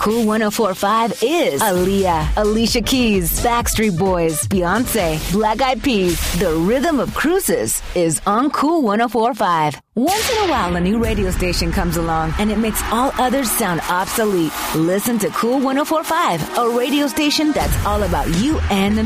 Cool 104.5 is Aaliyah, Alicia Keys, Backstreet Boys, Beyonce, Black Eyed Peas. The rhythm of cruises is on Cool 104.5. Once in a while, a new radio station comes along and it makes all others sound obsolete. Listen to Cool 104.5, a radio station that's all about you and the